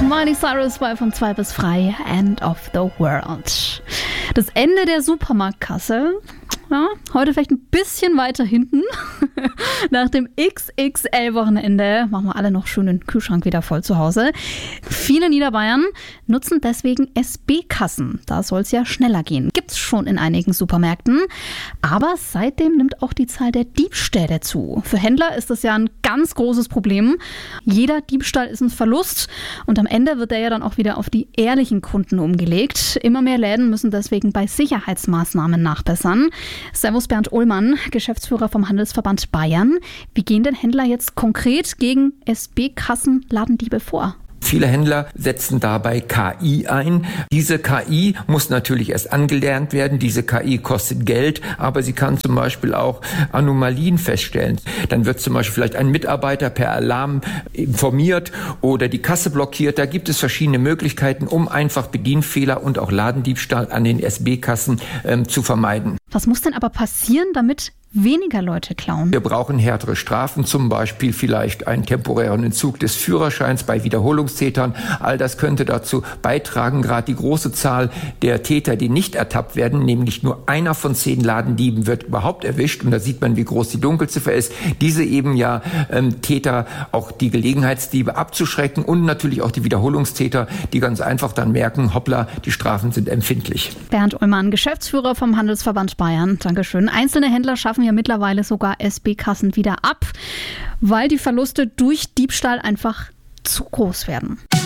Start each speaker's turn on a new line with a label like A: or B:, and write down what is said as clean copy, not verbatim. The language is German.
A: Miley Cyrus bei von 2 bis frei, End of the World. Das Ende der Supermarktkasse, ja, heute vielleicht ein bisschen weiter hinten. Nach dem XXL-Wochenende machen wir alle noch schön den Kühlschrank wieder voll zu Hause. Viele Niederbayern nutzen deswegen SB-Kassen. Da soll es ja schneller gehen. Gibt's schon in einigen Supermärkten. Aber seitdem nimmt auch die Zahl der Diebstähle zu. Für Händler ist das ja ein ganz großes Problem. Jeder Diebstahl ist ein Verlust und am Ende wird der ja dann auch wieder auf die ehrlichen Kunden umgelegt. Immer mehr Läden müssen deswegen bei Sicherheitsmaßnahmen nachbessern. Servus Bernd Ullmann, Geschäftsführer vom Handelsverband Bayern. Wie gehen denn Händler jetzt konkret gegen SB-Kassen-Ladendiebe vor?
B: Viele Händler setzen dabei KI ein. Diese KI muss natürlich erst angelernt werden. Diese KI kostet Geld, aber sie kann zum Beispiel auch Anomalien feststellen. Dann wird zum Beispiel vielleicht ein Mitarbeiter per Alarm informiert oder die Kasse blockiert. Da gibt es verschiedene Möglichkeiten, um einfach Bedienfehler und auch Ladendiebstahl an den SB-Kassen zu vermeiden.
A: Was muss denn aber passieren, damit weniger Leute klauen?
B: Wir brauchen härtere Strafen, zum Beispiel vielleicht einen temporären Entzug des Führerscheins bei Wiederholungstätern. All das könnte dazu beitragen, gerade die große Zahl der Täter, die nicht ertappt werden, nämlich nur einer von 10 Ladendieben wird überhaupt erwischt. Und da sieht man, wie groß die Dunkelziffer ist. Diese eben ja Täter, auch die Gelegenheitsdiebe abzuschrecken und natürlich auch die Wiederholungstäter, die ganz einfach dann merken, hoppla, die Strafen sind empfindlich.
A: Bernd Ullmann, Geschäftsführer vom Handelsverband Bayern. Dankeschön. Einzelne Händler schaffen ja mittlerweile sogar SB-Kassen wieder ab, weil die Verluste durch Diebstahl einfach zu groß werden.